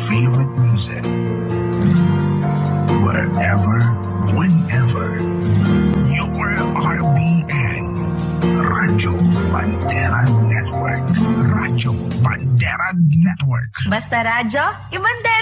favorite music. Wherever, whenever. Your RBN. Radyo Bandera Network. Radyo Bandera Network. Basta radyo, ibandera.